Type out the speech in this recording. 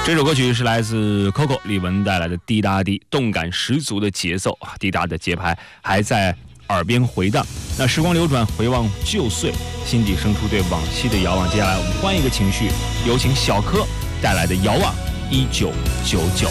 这首歌曲是来自 Coco 李玟带来的《滴答滴》，动感十足的节奏啊，滴答的节拍还在耳边回荡。那时光流转，回望旧岁，心底生出对往昔的遥望。接下来我们换一个情绪，有请小柯带来的《遥望1999》。